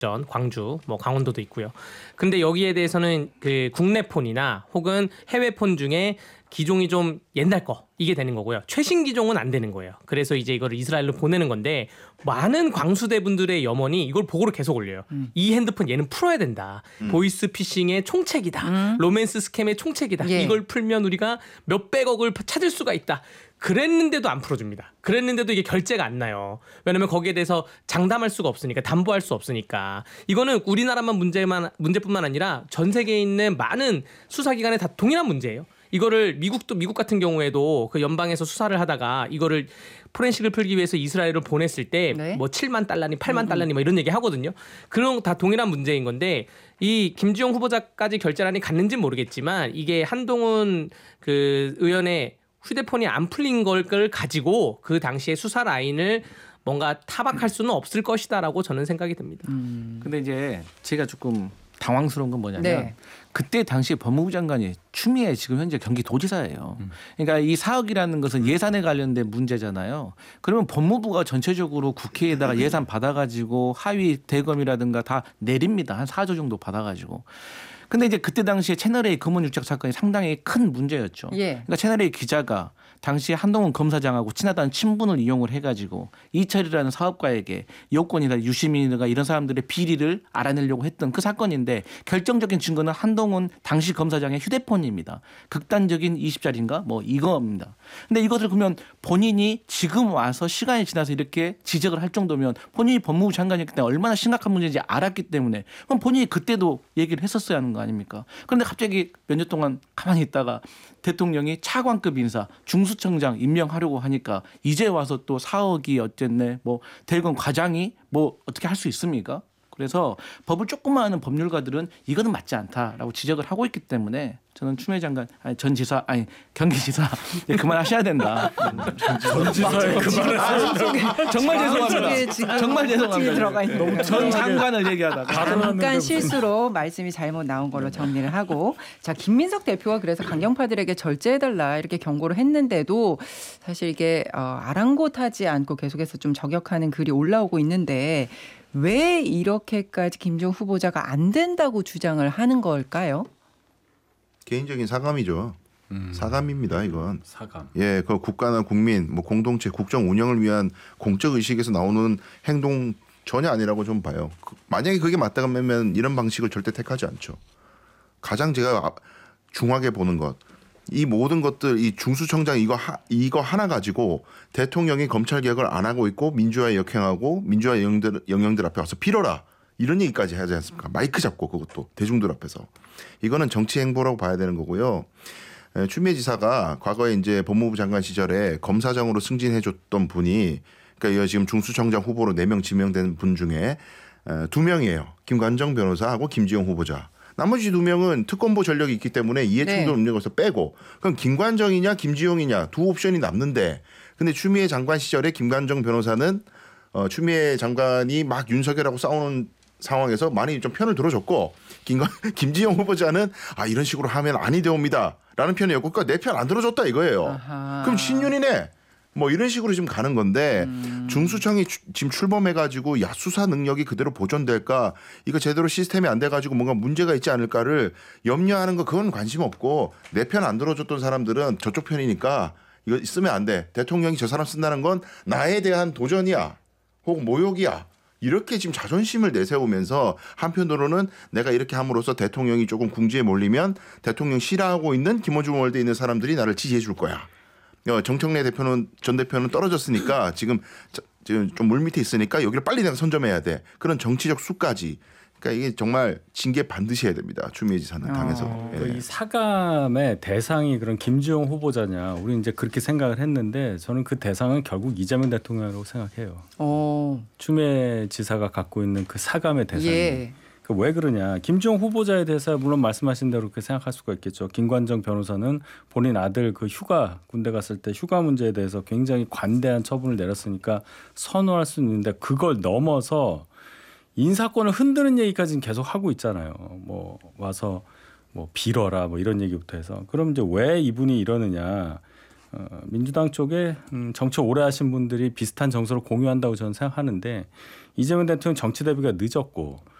광주, 뭐 강원도도 있고요. 근데 여기에 대해서는 그 국내 폰이나 혹은 해외 폰 중에 기종이 좀 옛날 거 이게 되는 거고요. 최신 기종은 안 되는 거예요. 그래서 이제 이거를 이스라엘로 보내는 건데 많은 광수대분들의 염원이 이걸 보고를 계속 올려요. 이 핸드폰 얘는 풀어야 된다. 보이스 피싱의 총책이다. 로맨스 스캠의 총책이다. 예. 이걸 풀면 우리가 몇백억을 찾을 수가 있다. 그랬는데도 안 풀어줍니다. 그랬는데도 이게 결제가 안 나요. 왜냐면 거기에 대해서 장담할 수가 없으니까, 담보할 수 없으니까. 이거는 우리나라만 문제뿐만 아니라 전 세계에 있는 많은 수사기관에 다 동일한 문제예요. 이거를 미국 같은 경우에도 그 연방에서 수사를 하다가 이거를 포렌식을 풀기 위해서 이스라엘을 보냈을 때 뭐 7만 달러니 8만 달러니 뭐 이런 얘기 하거든요. 그런 다 동일한 문제인 건데 이 김주영 후보자까지 결제란이 갔는지는 모르겠지만 이게 한동훈 그 의원의 휴대폰이 안 풀린 걸 가지고 그 당시에 수사 라인을 뭔가 타박할 수는 없을 것이다라고 저는 생각이 듭니다. 근데 이제 제가 조금 당황스러운 건 뭐냐면 네. 그때 당시 법무부 장관이 추미애 지금 현재 경기도지사예요. 그러니까 이 4억이라는 것은 예산에 관련된 문제잖아요. 그러면 법무부가 전체적으로 국회에다가 예산 받아가지고 하위 대검이라든가 다 내립니다. 한 4조 정도 받아가지고. 근데 이제 그때 당시에 채널A 검언유착 사건이 상당히 큰 문제였죠. 예. 그러니까 채널A 기자가 당시 한동훈 검사장하고 친하다는 친분을 이용을 해가지고 이철이라는 사업가에게 여권이나 유시민이나 이런 사람들의 비리를 알아내려고 했던 그 사건인데 결정적인 증거는 한동훈 당시 검사장의 휴대폰입니다. 극단적인 20짜리인가 뭐 이거입니다. 근데 이것을 그러면 본인이 지금 와서 시간이 지나서 이렇게 지적을 할 정도면 본인이 법무부 장관이었기 때문에 얼마나 심각한 문제인지 알았기 때문에 그럼 본인이 그때도 얘기를 했었어야 하는 거 아닙니까? 그런데 갑자기 몇 년 동안 가만히 있다가 대통령이 차관급 인사 중수청장 임명하려고 하니까 이제 와서 또 4억이 어쨌네 뭐 대검 과장이 뭐 어떻게 할 수 있습니까? 그래서 법을 조금만 아는 법률가들은 이거는 맞지 않다라고 지적을 하고 있기 때문에 저는 추미애 장관 경기지사 그만하셔야 된다. 전 지사에 그만하셔야 정말 죄송합니다. 정말 죄송합니다. 들어가 있는 전 장관을 얘기하다가 잠깐 실수로 말씀이 잘못 나온 걸로 정리를 하고 자 김민석 대표가 그래서 강경파들에게 절제해달라 이렇게 경고를 했는데도 사실 이게 아랑곳하지 않고 계속해서 좀 저격하는 글이 올라오고 있는데 왜 이렇게까지 김종 후보자가 안 된다고 주장을 하는 걸까요? 개인적인 사감이죠. 사감입니다. 이건. 사감. 예, 그 국가나 국민, 뭐 공동체, 국정 운영을 위한 공적 의식에서 나오는 행동 전혀 아니라고 좀 봐요. 만약에 그게 맞다면 이런 방식을 절대 택하지 않죠. 가장 제가 중하게 보는 것, 이 모든 것들, 이 중수청장 이거 하나 가지고 대통령이 검찰 개혁을 안 하고 있고 민주화에 역행하고 민주화 영령들 앞에 와서 빌어라. 이런 얘기까지 하지 않습니까? 마이크 잡고 그것도 대중들 앞에서. 이거는 정치 행보라고 봐야 되는 거고요. 추미애 지사가 과거에 이제 법무부 장관 시절에 검사장으로 승진해줬던 분이 그러니까 지금 중수청장 후보로 4명 지명된 분 중에 2명이에요. 김관정 변호사하고 김지영 후보자. 나머지 2명은 특검보 전력이 있기 때문에 이해충돌 없는 것을 빼고 그럼 김관정이냐 김지영이냐 두 옵션이 남는데 근데 추미애 장관 시절에 김관정 변호사는 추미애 장관이 막 윤석열하고 싸우는 상황에서 많이 좀 편을 들어줬고 김지영 후보자는 이런 식으로 하면 아니 되옵니다 라는 편이었고 그러니까 내 편 안 들어줬다 이거예요. 아하. 그럼 신윤이네. 뭐 이런 식으로 지금 가는 건데 중수청이 지금 출범해가지고 수사 능력이 그대로 보존될까 이거 제대로 시스템이 안 돼가지고 뭔가 문제가 있지 않을까를 염려하는 거 그건 관심 없고 내 편 안 들어줬던 사람들은 저쪽 편이니까 이거 쓰면 안 돼. 대통령이 저 사람 쓴다는 건 나에 대한 도전이야 혹은 모욕이야. 이렇게 지금 자존심을 내세우면서 한편으로는 내가 이렇게 함으로써 대통령이 조금 궁지에 몰리면 대통령 싫어하고 있는 김어준 월드에 있는 사람들이 나를 지지해 줄 거야. 정청래 전 대표는 떨어졌으니까 지금 좀 물밑에 있으니까 여기를 빨리 내가 선점해야 돼. 그런 정치적 수까지. 그러니까 이게 정말 징계 반드시 해야 됩니다. 추미애 지사는 당에서. 예. 이 사감의 대상이 그런 김주영 후보자냐. 우리 이제 그렇게 생각을 했는데 저는 그 대상은 결국 이재명 대통령이라고 생각해요. 추미애 지사가 갖고 있는 그 사감의 대상이. 예. 왜 그러냐. 김주영 후보자에 대해서 물론 말씀하신 대로 그렇게 생각할 수가 있겠죠. 김관정 변호사는 본인 아들 그 군대 갔을 때 휴가 문제에 대해서 굉장히 관대한 처분을 내렸으니까 선호할 수는 있는데 그걸 넘어서 인사권을 흔드는 얘기까지는 계속 하고 있잖아요. 뭐 와서 뭐 빌어라 뭐 이런 얘기부터 해서 그럼 이제 왜 이분이 이러느냐. 민주당 쪽에 정치 오래 하신 분들이 비슷한 정서를 공유한다고 저는 생각하는데 이재명 대통령 정치 대비가 늦었고